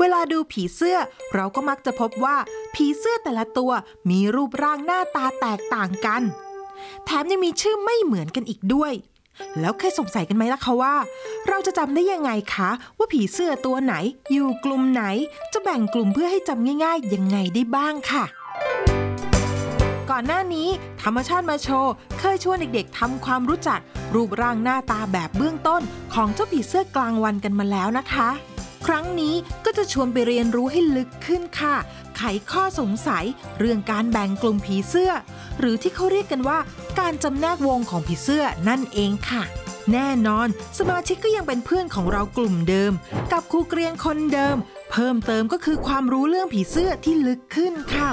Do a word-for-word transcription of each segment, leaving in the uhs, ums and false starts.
ลาดูผีเสื้อเราก็มักจะพบว่าผีเสื้อแต่ละตัวมีรูปร่างหน้าตาแตกต่างกันแถมยังมีชื่อไม่เหมือนกันอีกด้วยแล้วเคยสงสัยกันไหมล่ะคะว่าเราจะจำได้ยังไงคะว่าผีเสื้อตัวไหนอยู่กลุ่มไหนจะแบ่งกลุ่มเพื่อให้จำง่ายๆยังไงได้บ้างค่ะก่อนหน้านี้ธรรมชาติมาโชว์เคยชวนเด็กๆทำความรู้จักรูปร่างหน้าตาแบบเบื้องต้นของเจ้าผีเสื้อกลางวันกันมาแล้วนะคะครั้งนี้ก็จะชวนไปเรียนรู้ให้ลึกขึ้นค่ะไขข้อสงสัยเรื่องการแบ่งกลุ่มผีเสื้อหรือที่เขาเรียกกันว่าการจำแนกวงของผีเสื้อนั่นเองค่ะแน่นอนสมาชิกก็ยังเป็นเพื่อนของเรากลุ่มเดิมกับครูเกรียงคนเดิมเพิ่มเติมก็คือความรู้เรื่องผีเสื้อที่ลึกขึ้นค่ะ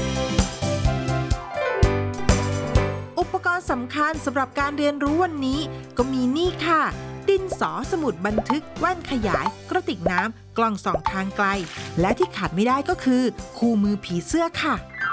อุปกรณ์สำคัญสำหรับการเรียนรู้วันนี้ก็มีนี่ค่ะดินสอสมุดบันทึกแว่นขยายกระติกน้ำกล้องส่องทางไกลและที่ขาดไม่ได้ก็คือคู่มือผีเสื้อค่ะ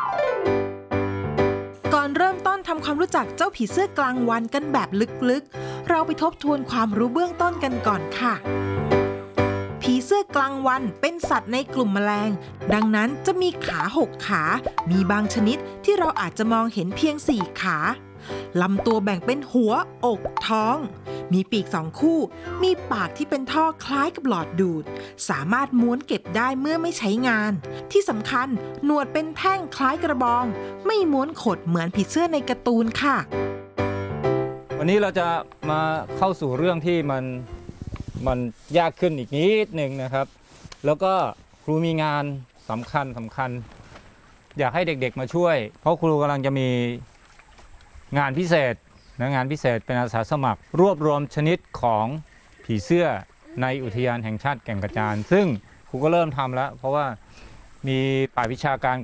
ก่อนเริ่มต้นทำความรู้จักเจ้าผีเสื้อกลางวันกันแบบลึกๆเราไปทบทวนความรู้เบื้องต้นกันก่อนค่ะผีเสื้อกลางวันเป็นสัตว์ในกลุ่มแมลงดังนั้นจะมีขาหกขามีบางชนิดที่เราอาจจะมองเห็นเพียงสี่ขาลำตัวแบ่งเป็นหัวอกท้องมีปีกสองคู่มีปากที่เป็นท่อคล้ายกับหลอดดูดสามารถม้วนเก็บได้เมื่อไม่ใช้งานที่สำคัญหนวดเป็นแท่งคล้ายกระบองไม่ม้วนขดเหมือนผีเสื้อในการ์ตูนค่ะวันนี้เราจะมาเข้าสู่เรื่องที่มันมันยากขึ้นอีกนิดหนึ่งนะครับแล้วก็ครูมีงานสำคัญสำคัญอยากให้เด็กๆมาช่วยเพราะครูกำลังจะมีงานพิเศษนะงานพิเศษเป็นอาสาสมัครรวบรวมชนิดของผีเสื้อในอุทยานแห่งชาติแก่งกระจานซึ่งครูก็เริ่มทำแล้วเพราะว่ามีฝ่ายวิชาการ